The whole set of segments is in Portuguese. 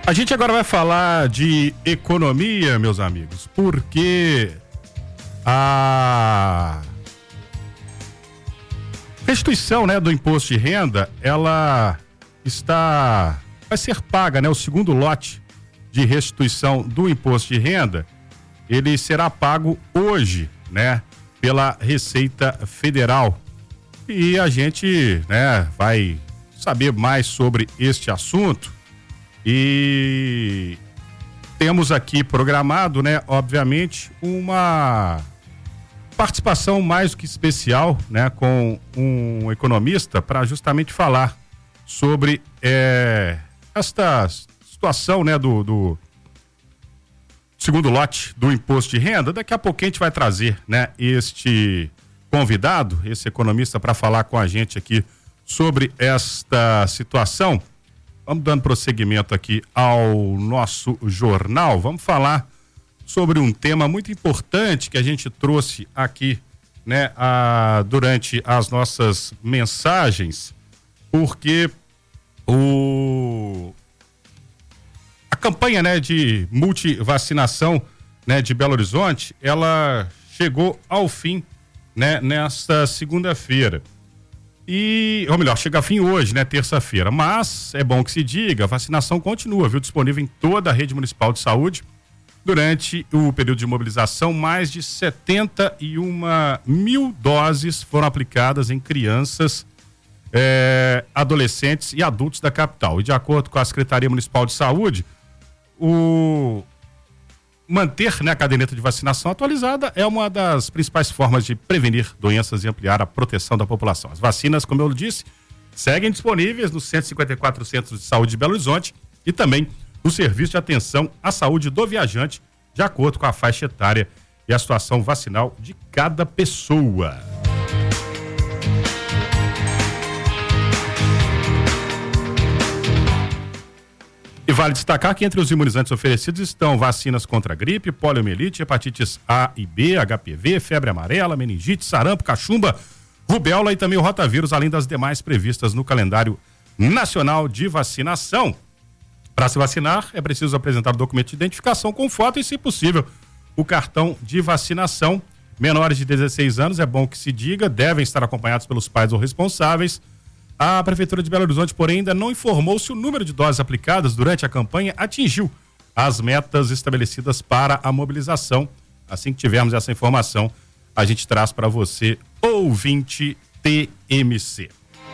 A gente agora vai falar de economia, meus amigos, porque a restituição, né, do imposto de renda, ela vai ser paga, né, o segundo lote de restituição do imposto de renda, ele será pago hoje, né, pela Receita Federal. E a gente, né, vai saber mais sobre este assunto e temos aqui programado, né, obviamente, uma participação mais do que especial, né, com um economista para justamente falar sobre esta situação, né, do segundo lote do imposto de renda. Daqui a pouquinho a gente vai trazer, né, este convidado, esse economista, para falar com a gente aqui sobre esta situação. Vamos dando prosseguimento aqui ao nosso jornal. Vamos falar sobre um tema muito importante que a gente trouxe aqui, né, durante as nossas mensagens, porque a campanha, né, de multivacinação, né, de Belo Horizonte, ela chegou ao fim, né, nesta segunda-feira. Ou melhor, chega a fim hoje, né, terça-feira. Mas é bom que se diga, a vacinação continua, viu, disponível em toda a rede municipal de saúde. Durante o período de mobilização, mais de 71 mil doses foram aplicadas em crianças, adolescentes e adultos da capital. E de acordo com a Secretaria Municipal de Saúde, manter, né, a caderneta de vacinação atualizada é uma das principais formas de prevenir doenças e ampliar a proteção da população. As vacinas, como eu disse, seguem disponíveis nos 154 centros de saúde de Belo Horizonte e também no serviço de atenção à saúde do viajante, de acordo com a faixa etária e a situação vacinal de cada pessoa. E vale destacar que entre os imunizantes oferecidos estão vacinas contra gripe, poliomielite, hepatites A e B, HPV, febre amarela, meningite, sarampo, cachumba, rubéola e também o rotavírus, além das demais previstas no calendário nacional de vacinação. Para se vacinar, é preciso apresentar o documento de identificação com foto e, se possível, o cartão de vacinação. Menores de 16 anos, é bom que se diga, devem estar acompanhados pelos pais ou responsáveis. A Prefeitura de Belo Horizonte, porém, ainda não informou se o número de doses aplicadas durante a campanha atingiu as metas estabelecidas para a mobilização. Assim que tivermos essa informação, a gente traz para você, ouvinte TMC.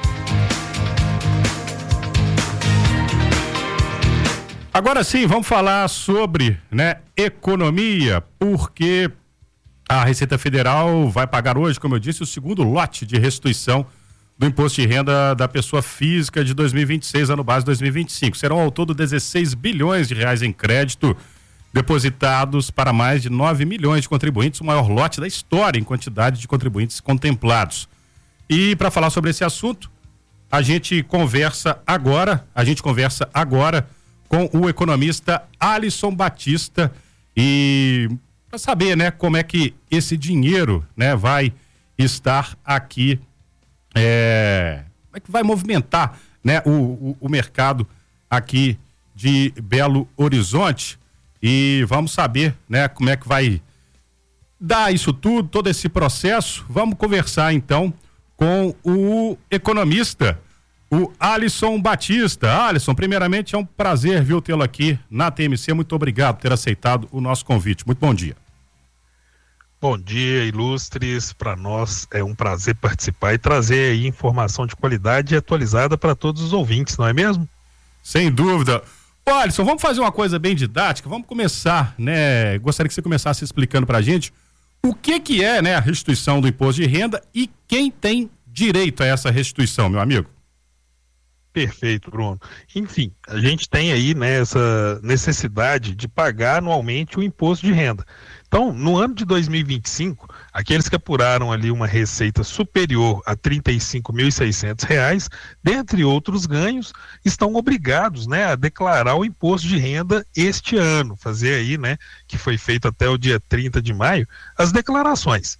Agora sim, vamos falar sobre, né, economia, porque a Receita Federal vai pagar hoje, como eu disse, o segundo lote de restituição do imposto de renda da pessoa física de 2026, ano base 2025. Serão ao todo 16 bilhões de reais em crédito depositados para mais de 9 milhões de contribuintes, o maior lote da história em quantidade de contribuintes contemplados. E para falar sobre esse assunto, a gente conversa agora com o economista Alisson Batista, e para saber, né, como é que esse dinheiro, né, vai estar aqui, como é que vai movimentar, né, o mercado aqui de Belo Horizonte, e vamos saber, né, como é que vai dar isso tudo, todo esse processo. Vamos conversar então com o economista, o Alisson Batista. Alisson, primeiramente é um prazer, viu, tê-lo aqui na TMC. Muito obrigado por ter aceitado o nosso convite. Muito bom dia. Bom dia, ilustres. Para nós é um prazer participar e trazer aí informação de qualidade e atualizada para todos os ouvintes, não é mesmo? Sem dúvida. Ô, Alisson, vamos fazer uma coisa bem didática. Vamos começar, né? Gostaria que você começasse explicando para a gente o que é, né, a restituição do imposto de renda e quem tem direito a essa restituição, meu amigo. Perfeito, Bruno. Enfim, a gente tem aí, né, essa necessidade de pagar anualmente o imposto de renda. Então, no ano de 2025, aqueles que apuraram ali uma receita superior a R$ 35.600, dentre outros ganhos, estão obrigados, né, a declarar o imposto de renda este ano, fazer aí, né, que foi feito até o dia 30 de maio, as declarações.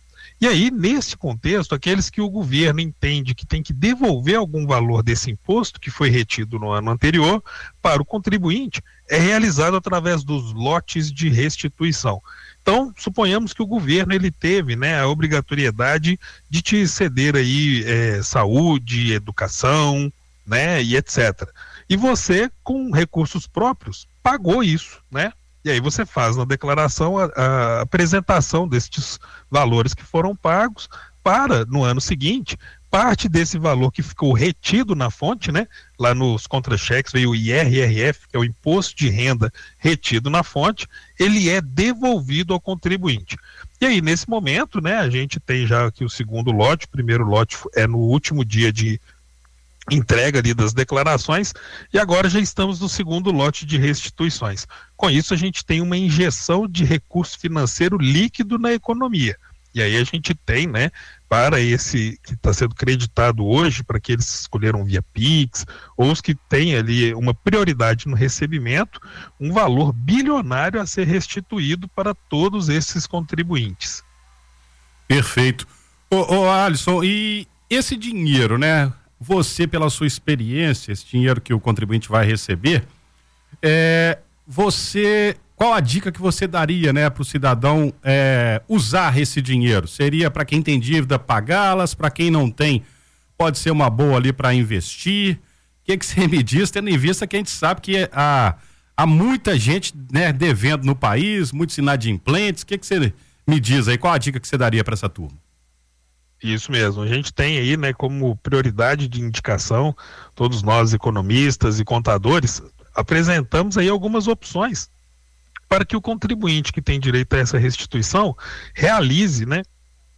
E aí, nesse contexto, aqueles que o governo entende que tem que devolver algum valor desse imposto que foi retido no ano anterior para o contribuinte, é realizado através dos lotes de restituição. Então, suponhamos que o governo ele teve, né, a obrigatoriedade de te ceder aí saúde, educação, né, e etc. E você, com recursos próprios, pagou isso, né? E aí você faz na declaração a apresentação destes valores que foram pagos para, no ano seguinte, parte desse valor que ficou retido na fonte, né? Lá nos contra-cheques veio o IRRF, que é o Imposto de Renda retido na fonte, ele é devolvido ao contribuinte. E aí, nesse momento, né, a gente tem já aqui o segundo lote, o primeiro lote é no último dia de entrega ali das declarações, e agora já estamos no segundo lote de restituições. Com isso, a gente tem uma injeção de recurso financeiro líquido na economia. E aí a gente tem, né, para esse que está sendo creditado hoje, para aqueles que escolheram via Pix, ou os que têm ali uma prioridade no recebimento, um valor bilionário a ser restituído para todos esses contribuintes. Perfeito. Ô Alisson, e esse dinheiro, né? Você, pela sua experiência, esse dinheiro que o contribuinte vai receber, qual a dica que você daria, né, para o cidadão usar esse dinheiro? Seria para quem tem dívida pagá-las, para quem não tem, pode ser uma boa ali para investir? O que você me diz, tendo em vista que a gente sabe que há muita gente, né, devendo no país, muitos inadimplentes? O que você me diz aí? Qual a dica que você daria para essa turma? Isso mesmo, a gente tem aí, né, como prioridade de indicação, todos nós economistas e contadores, apresentamos aí algumas opções para que o contribuinte que tem direito a essa restituição realize, né,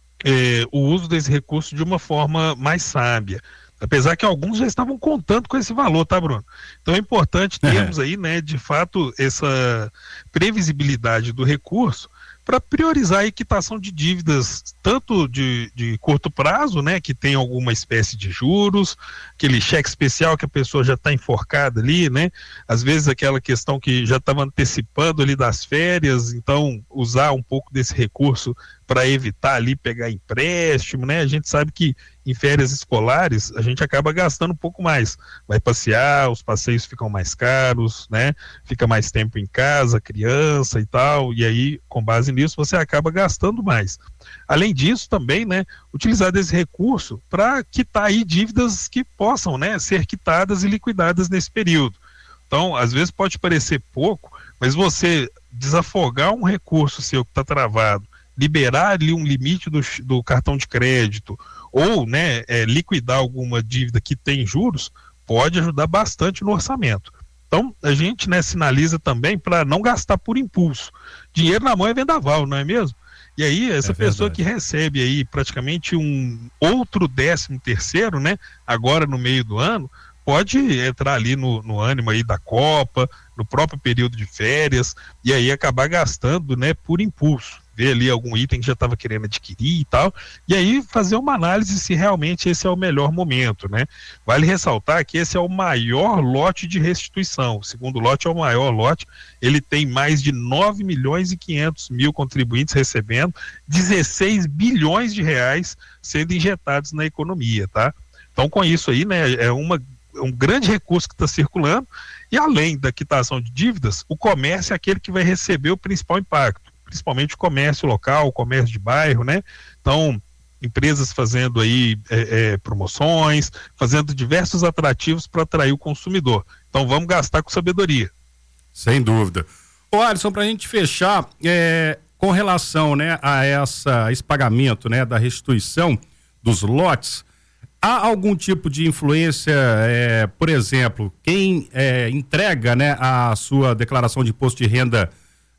o uso desse recurso de uma forma mais sábia. Apesar que alguns já estavam contando com esse valor, tá, Bruno? Então é importante termos aí, né, de fato, essa previsibilidade do recurso para priorizar a quitação de dívidas, tanto de curto prazo, né, que tem alguma espécie de juros, aquele cheque especial que a pessoa já está enforcada ali, né, às vezes aquela questão que já estava antecipando ali das férias, então usar um pouco desse recurso para evitar ali pegar empréstimo, né, a gente sabe que em férias escolares a gente acaba gastando um pouco mais, vai passear, os passeios ficam mais caros, né, fica mais tempo em casa, criança e tal, e aí com base nisso você acaba gastando mais. Além disso também, né, utilizar desse recurso para quitar aí dívidas que possam, né, ser quitadas e liquidadas nesse período. Então, às vezes pode parecer pouco, mas você desafogar um recurso seu que está travado, liberar ali um limite do cartão de crédito ou, né, liquidar alguma dívida que tem juros, pode ajudar bastante no orçamento. Então, a gente, né, sinaliza também para não gastar por impulso. Dinheiro na mão é vendaval, não é mesmo? E aí, essa pessoa que recebe aí praticamente um outro 13º, né, agora no meio do ano, pode entrar ali no ânimo aí da Copa, no próprio período de férias, e aí acabar gastando, né, por impulso. Ver ali algum item que já estava querendo adquirir e tal, e aí fazer uma análise se realmente esse é o melhor momento, né? Vale ressaltar que esse é o maior lote de restituição, o segundo lote é o maior lote, ele tem mais de 9.500.000 contribuintes recebendo, 16 bilhões de reais sendo injetados na economia, tá? Então com isso aí, né, é um grande recurso que está circulando, e além da quitação de dívidas, o comércio é aquele que vai receber o principal impacto, principalmente o comércio local, o comércio de bairro, né? Então, empresas fazendo aí promoções, fazendo diversos atrativos para atrair o consumidor. Então, vamos gastar com sabedoria. Sem dúvida. Ô Alisson, para a gente fechar, com relação, né, a esse pagamento, né, da restituição dos lotes, há algum tipo de influência, por exemplo, quem entrega, né, a sua declaração de imposto de renda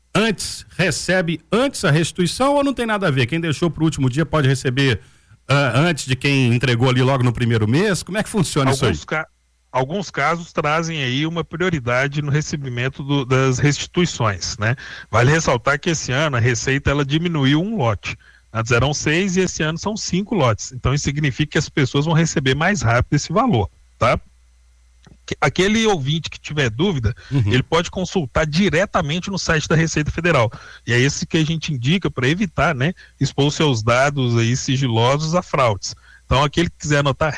recebe antes a restituição, ou não tem nada a ver? Quem deixou para o último dia pode receber antes de quem entregou ali logo no primeiro mês? Como é que funciona isso aí? Alguns casos trazem aí uma prioridade no recebimento das restituições, né? Vale ressaltar que esse ano a Receita ela diminuiu um lote. Antes eram 6 e esse ano são 5 lotes. Então isso significa que as pessoas vão receber mais rápido esse valor, tá? aquele ouvinte que tiver dúvida, ele pode consultar diretamente no site da Receita Federal. E é esse que a gente indica para evitar, né, expor seus dados aí sigilosos a fraudes. Então, aquele que quiser anotar,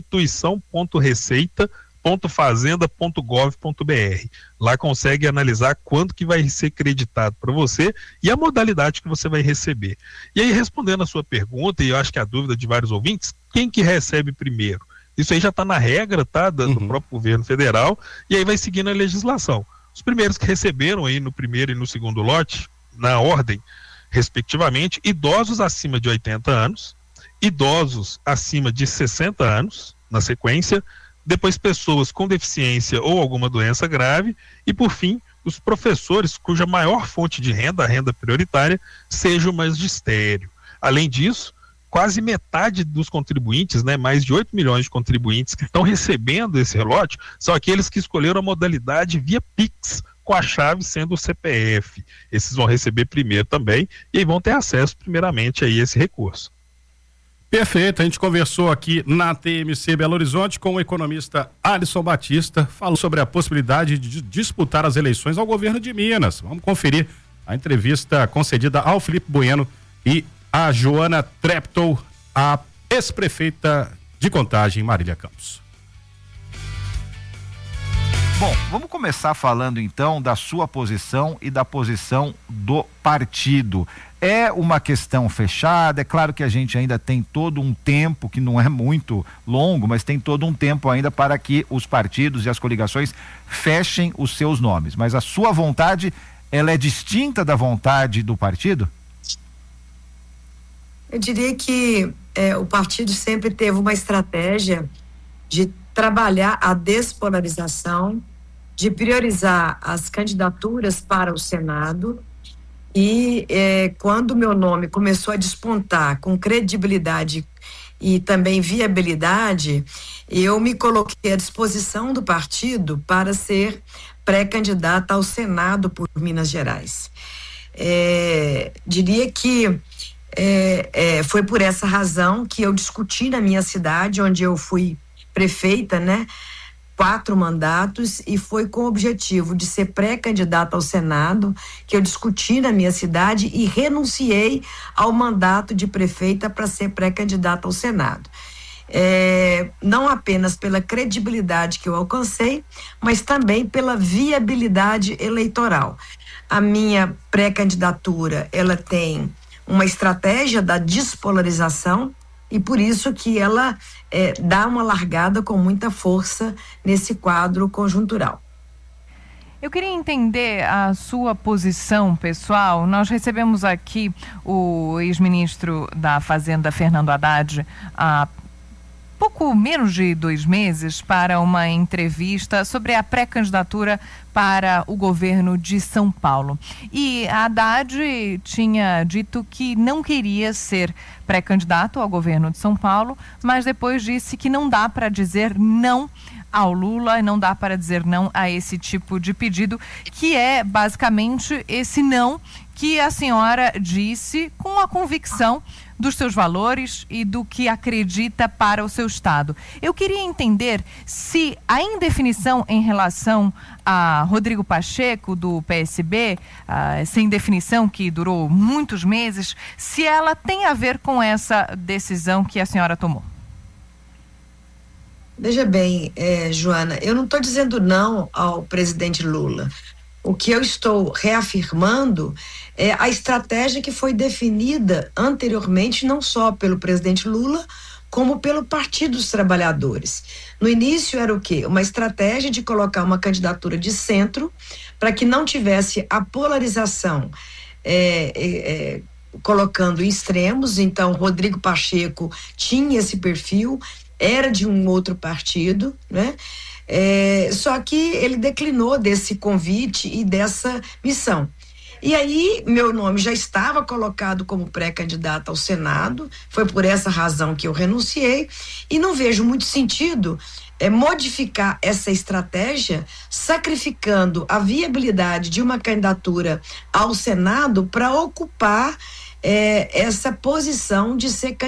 restituição.receita.fazenda.gov.br. Lá consegue analisar quanto que vai ser creditado para você e a modalidade que você vai receber. E aí, respondendo a sua pergunta, e eu acho que a dúvida de vários ouvintes, quem que recebe primeiro? Isso aí já está na regra, tá, do próprio governo federal, e aí vai seguindo a legislação. Os primeiros que receberam aí no primeiro e no segundo lote, na ordem, respectivamente, idosos acima de 80 anos, idosos acima de 60 anos, na sequência, depois pessoas com deficiência ou alguma doença grave, e por fim, os professores cuja maior fonte de renda, a renda prioritária, seja o magistério. Além disso, quase metade dos contribuintes, né, mais de 8 milhões de contribuintes que estão recebendo esse relote, são aqueles que escolheram a modalidade via Pix, com a chave sendo o CPF. Esses vão receber primeiro também e aí vão ter acesso primeiramente a esse recurso. Perfeito, a gente conversou aqui na TMC Belo Horizonte com o economista Alisson Batista, falou sobre a possibilidade de disputar as eleições ao governo de Minas. Vamos conferir a entrevista concedida ao Felipe Bueno e a Joana Treptow, a ex-prefeita de Contagem, Marília Campos. Bom, vamos começar falando então da sua posição e da posição do partido. É uma questão fechada, é claro que a gente ainda tem todo um tempo, que não é muito longo, mas tem todo um tempo ainda para que os partidos e as coligações fechem os seus nomes. Mas a sua vontade, ela é distinta da vontade do partido? Eu diria que o partido sempre teve uma estratégia de trabalhar a despolarização, de priorizar as candidaturas para o Senado e quando meu nome começou a despontar com credibilidade e também viabilidade, eu me coloquei à disposição do partido para ser pré-candidata ao Senado por Minas Gerais. Diria que foi por essa razão que eu discuti na minha cidade, onde eu fui prefeita, né, 4 mandatos, e foi com o objetivo de ser pré-candidata ao Senado que eu discuti na minha cidade e renunciei ao mandato de prefeita para ser pré-candidata ao Senado. Não apenas pela credibilidade que eu alcancei, mas também pela viabilidade eleitoral. A minha pré-candidatura, ela tem uma estratégia da despolarização e por isso que ela dá uma largada com muita força nesse quadro conjuntural. Eu queria entender a sua posição pessoal. Nós recebemos aqui o ex-ministro da Fazenda, Fernando Haddad, há pouco menos de 2 meses, para uma entrevista sobre a pré-candidatura para o governo de São Paulo. E a Haddad tinha dito que não queria ser pré-candidato ao governo de São Paulo, mas depois disse que não dá para dizer não ao Lula e não dá para dizer não a esse tipo de pedido, que é basicamente esse não que a senhora disse com a convicção dos seus valores e do que acredita para o seu estado. Eu queria entender se a indefinição em relação a Rodrigo Pacheco, do PSB, essa indefinição que durou muitos meses, se ela tem a ver com essa decisão que a senhora tomou. Veja bem, Joana, eu não estou dizendo não ao presidente Lula. O que eu estou reafirmando é a estratégia que foi definida anteriormente, não só pelo presidente Lula, como pelo Partido dos Trabalhadores. No início era o quê? Uma estratégia de colocar uma candidatura de centro para que não tivesse a polarização colocando extremos. Então, Rodrigo Pacheco tinha esse perfil, era de um outro partido, né? Só que ele declinou desse convite e dessa missão. E aí, meu nome já estava colocado como pré-candidato ao Senado, foi por essa razão que eu renunciei, e não vejo muito sentido modificar essa estratégia, sacrificando a viabilidade de uma candidatura ao Senado para ocupar essa posição de ser